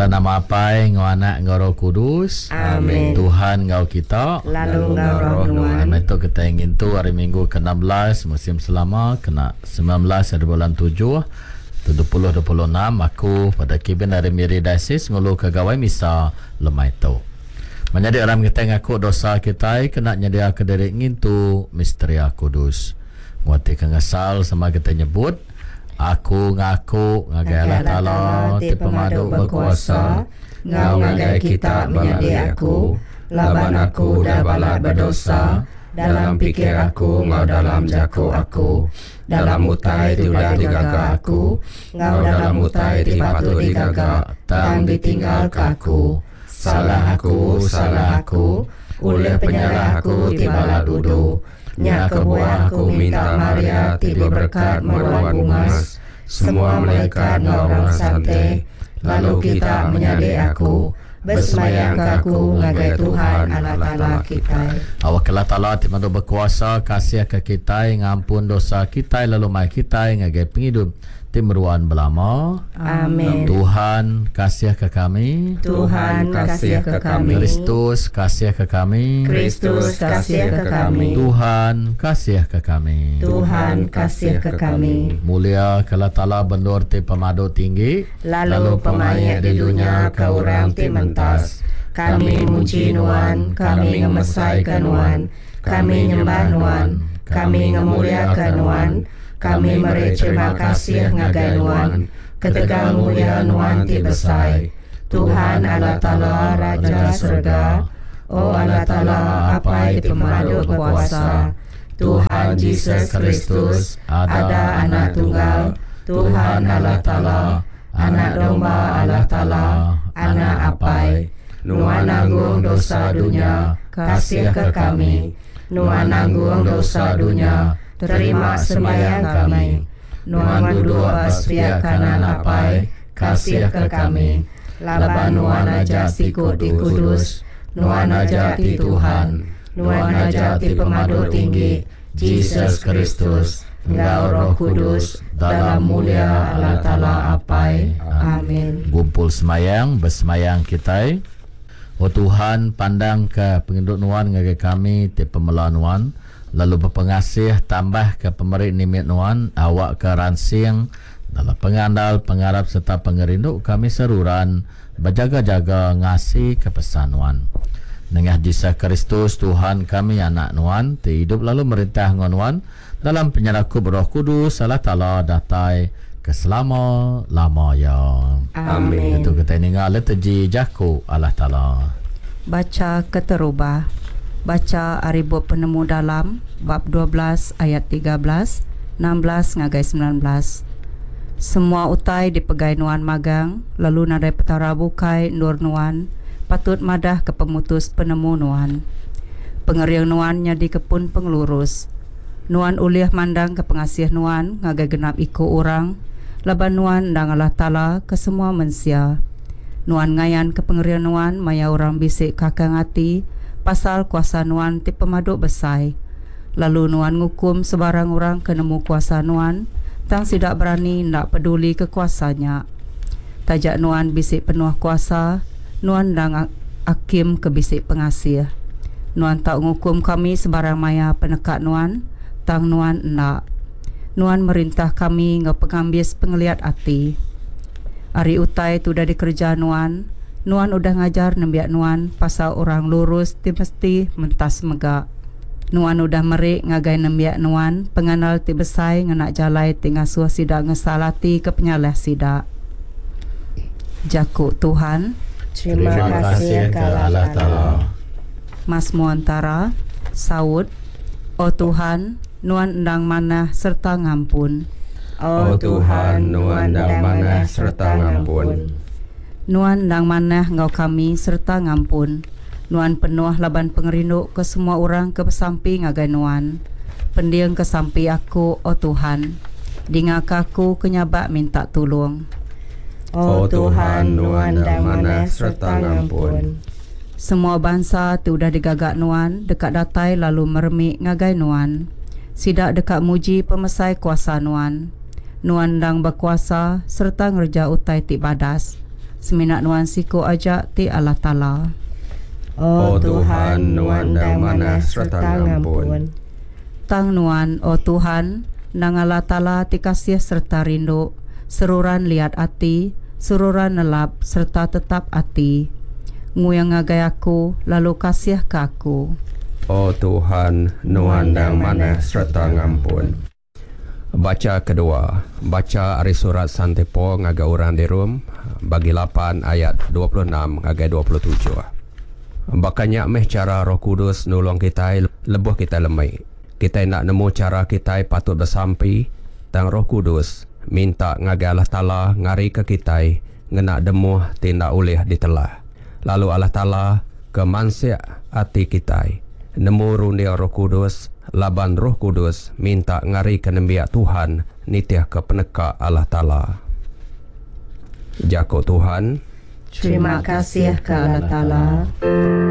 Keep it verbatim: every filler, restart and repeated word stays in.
Dalam nama apa ngau anak ngau Roh Kudus. Amin. Tuhan ngau kita. Lalu ngau Roh Nuan. Amin. Itu kita ingin tu hari Minggu ke enam belas musim selama kena sembilan belas hari bulan tujuh dua puluh dua puluh enam aku pada kibin dari Miri Diocese ngulu kegawai misa lemai tu. Menjadi orang kita ngaku dosa kita kena nyedia ke diri ngintu misteri kudus. Nguati kengasal sama kita nyebut aku ngaku ngagai Allah Ta'ala ti pemadu berkuasa ngau ngagai kita menyedi aku laban aku dah balat berdosa dalam pikir aku ngau dalam jaku aku dalam utai tiudah digaga aku ngau dalam utai ti patut digaga tang ditinggal aku salah aku salah aku oleh penyalah aku ti balat udu nya kebuah aku minta Maria tiba berkat meruan bungas semua malaikat ngau santai lalu kita menyadi aku bersemayang ke aku ngagai Tuhan Allah Ta'ala kita. Awak Allah Ta'ala timandu berkuasa kasih ke kita ngampun dosa kita lalu mai kita ngagai penghidup timruan belama. Amin. Tuhan kasih ke kami. Tuhan kasih ke kami. Kristus kasih ke kami. Kristus kasih ke kami. Tuhan kasih ke kami. Tuhan kasih ke kami. Mulia ke Allah Ta'ala bendur ti pemadu tinggi lalu pemayak di dunia ke orang ti mentas. Kami muji Nuan, kami ngemesaikan Nuan, kami nyembah Nuan, kami ngemuliakan Nuan, kami beri terima kasih ngagai Nuan, ketegal mulia Nuan ti besai. Tuhan Allah Ta'ala Raja Surga, oh Allah Ta'ala apa itu pemadu kuasa. Tuhan Yesus Kristus ada anak tunggal, Tuhan Allah Ta'ala, anak domba Allah Ta'ala, anak apai. Nuan nanggung dosa dunia, kasih ke kami. Nuan nanggung dosa dunia, terima sembahyang kami. Nuan duduk sebelah kanan apai, kasih ke kami. Laban Nuan aja sikut di kudus, Nuan aja di Tuhan, Nuan aja di pemadu tinggi, Yesus Kristus, Engkau Roh Kudus, dalam mulia Allah Ta'ala apai. Amin. Gumpul semayang, bersemayang kita. Oh Tuhan, pandang ke penghidup Nuan ngagai kami, ti pemela Nuan, lalu berpengasih tambah ke pemerik nimit Nuan, awak ke ransing, dalam pengandal, pengharap serta pengerindu kami seruran, berjaga-jaga ngasih ke pesan Nuan. Dengan Yesus Kristus Tuhan kami anak Nuan, ti hidup lalu merintah ngon Nuan, dalam penyerahku Roh Kudus, Allah Ta'ala datai keselama lama ya. Amin. Itu kita dengar liturgi jaku Allah Ta'ala. Baca keterubah. Baca Aribo Penemu Dalam bab dua belas ayat tiga belas, enam belas ngagai sembilan belas. Semua utai dipegai Nuan magang, lalu nadai petara bukai nur Nuan, patut madah ke pemutus penemu Nuan. Pengeriang Nuan nyadi kepun pengelurus. Nuan uliah mandang ke pengasih Nuan ngagai genap iko orang, laban Nuan ndang Allah Ta'ala ke semua manusia. Nuan ngayan ke pengerian Nuan maya orang bisik kakang hati pasal kuasa Nuan ti pemaduk besai. Lalu Nuan ngukum sebarang orang ke nemu kuasa Nuan, tang sidak berani ndak peduli kekuasanya. Tajak Nuan bisik penuh kuasa, Nuan ndang hakim ke bisik pengasih. Nuan tak ngukum kami sebarang maya penekat Nuan, tang Nuan ndak. Nuan merintah kami ngau pengambis pengeliat hati. Hari utai tu dah dikerja Nuan. Nuan udah ngajar nembiak Nuan pasal orang lurus ti mesti mentas megak. Nuan udah merik ngagai nembiak Nuan penganal ti besai ngenak jalai ti ngasuh sidak ngesalati ke penyaleh sidak. Jaku Tuhan. Terima kasih ke Allah Ta'ala. Mas Muantara saud, oh Tuhan, Nuan endang manah serta ngampun. Oh Tuhan, Nuan endang manah serta ngampun. Nuan endang manah engkau kami serta ngampun. Nuan penuh laban pengerindu ke semua orang ke pesampi ngagai Nuan. Pendiang ke sampi aku, oh Tuhan. Dingak aku kenyabak minta tolong. Oh Tuhan, Nuan endang manah serta ngampun. Semua bangsa tu dah digagak Nuan, dekat datai lalu meremik ngagai Nuan. Sidak dekat muji pemesai kuasa Nuan. Nuan ndang berkuasa serta ngerja utai ti badas. Seminak nuan siku ajak ti Allah Ta'ala. Oh Tuhan, nuan dang manah serta ngampun. Tang nuan, oh Tuhan, nang Allah Ta'ala ti kasih serta rindu, seruran liat ati, sururan nelap serta tetap ati. Nguyang ngagai aku, lalu kasih ke aku. Oh Tuhan, nuan dang manah serta ngampun. Baca kedua, baca ari surat Santepo ngagai orang di rum, bagi lapan ayat dua puluh enam ngagai dua puluh tujuh. Bakanya meh cara Roh Kudus nulung kita lebuh kita lemai. Kita nak nemu cara kita patut bersampi, tang Roh Kudus minta ngagai Allah Ta'ala ngari ke kita ngena demuh tindak ulih ditelah. Lalu Allah Ta'ala ke mansia hati kita nemu rundia Roh Kudus, laban Roh Kudus minta ngari ke nembiak Tuhan nitiah ke peneka Allah Ta'ala. Jako Tuhan, Terima kasih ke Allah Ta'ala.